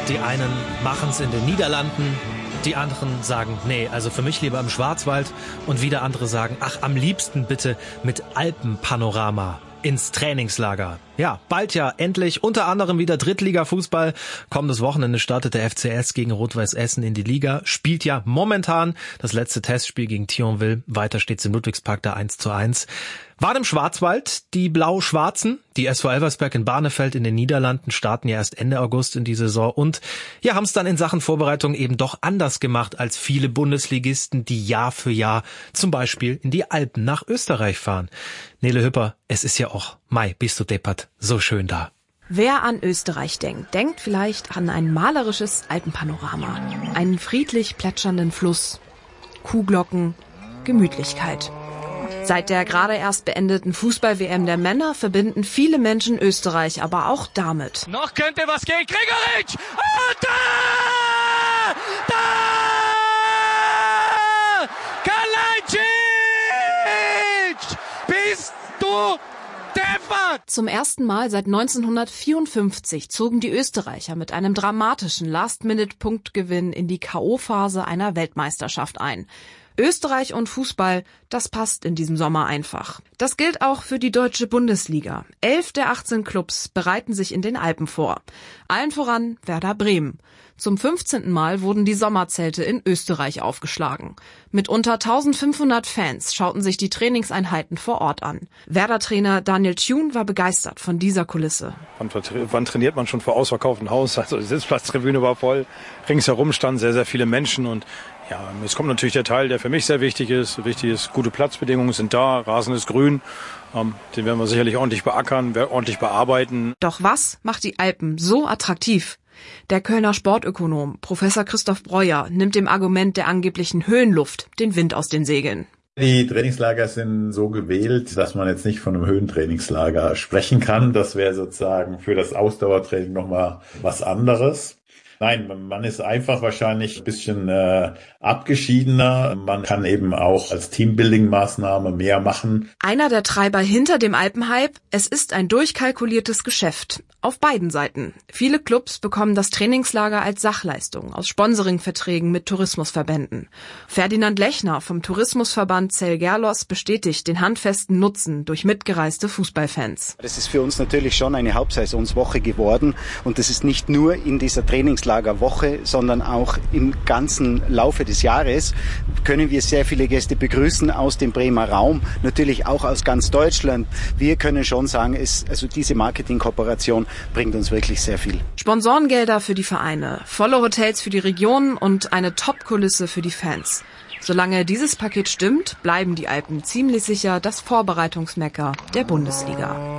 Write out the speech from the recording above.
Die einen machen es in den Niederlanden, die anderen sagen, nee, also für mich lieber im Schwarzwald. Und wieder andere sagen, ach, am liebsten bitte mit Alpenpanorama ins Trainingslager. Ja, bald ja endlich unter anderem wieder Drittliga-Fußball. Kommendes Wochenende startet der FCS gegen Rot-Weiß Essen in die Liga. Spielt ja momentan das letzte Testspiel gegen Thionville. Weiter steht's im Ludwigspark da 1:1. Waren im Schwarzwald die Blau-Schwarzen. Die SV Elversberg in Barneveld in den Niederlanden starten ja erst Ende August in die Saison und ja, haben es dann in Sachen Vorbereitung eben doch anders gemacht als viele Bundesligisten, die Jahr für Jahr zum Beispiel in die Alpen nach Österreich fahren. Nele Hüpper, es ist ja auch, Mai, bist du deppert, so schön da. Wer an Österreich denkt, denkt vielleicht an ein malerisches Alpenpanorama, einen friedlich plätschernden Fluss, Kuhglocken, Gemütlichkeit. Seit der gerade erst beendeten Fußball-WM der Männer verbinden viele Menschen Österreich aber auch damit. Noch könnte was gehen. Gregoritsch! Und da! Da! Kalajdzic! Bist du deppert! Zum ersten Mal seit 1954 zogen die Österreicher mit einem dramatischen Last-Minute-Punktgewinn in die K.O.-Phase einer Weltmeisterschaft ein. Österreich und Fußball, das passt in diesem Sommer einfach. Das gilt auch für die deutsche Bundesliga. 11 der 18 Clubs bereiten sich in den Alpen vor. Allen voran Werder Bremen. Zum 15. Mal wurden die Sommerzelte in Österreich aufgeschlagen. Mit unter 1500 Fans schauten sich die Trainingseinheiten vor Ort an. Werder-Trainer Daniel Thune war begeistert von dieser Kulisse. Wann trainiert man schon vor ausverkauftem Haus? Also die Sitzplatztribüne war voll, ringsherum standen sehr, sehr viele Menschen und ja, es kommt natürlich der Teil, der für mich sehr wichtig ist. Wichtig ist, gute Platzbedingungen sind da, Rasen ist grün. Den werden wir sicherlich ordentlich beackern, ordentlich bearbeiten. Doch was macht die Alpen so attraktiv? Der Kölner Sportökonom Professor Christoph Breuer nimmt dem Argument der angeblichen Höhenluft den Wind aus den Segeln. Die Trainingslager sind so gewählt, dass man jetzt nicht von einem Höhentrainingslager sprechen kann. Das wäre sozusagen für das Ausdauertraining nochmal was anderes. Nein, man ist einfach wahrscheinlich ein bisschen abgeschiedener. Man kann eben auch als Teambuilding-Maßnahme mehr machen. Einer der Treiber hinter dem Alpenhype, es ist ein durchkalkuliertes Geschäft. Auf beiden Seiten. Viele Clubs bekommen das Trainingslager als Sachleistung aus Sponsoringverträgen mit Tourismusverbänden. Ferdinand Lechner vom Tourismusverband Zell-Gerlos bestätigt den handfesten Nutzen durch mitgereiste Fußballfans. Das ist für uns natürlich schon eine Hauptsaisonswoche geworden und das ist nicht nur in dieser Trainingslagerwoche, sondern auch im ganzen Laufe des Jahres können wir sehr viele Gäste begrüßen aus dem Bremer Raum, natürlich auch aus ganz Deutschland. Wir können schon sagen, also diese Marketingkooperation bringt uns wirklich sehr viel. Sponsorengelder für die Vereine, volle Hotels für die Region und eine Top-Kulisse für die Fans. Solange dieses Paket stimmt, bleiben die Alpen ziemlich sicher das Vorbereitungsmekka der Bundesliga.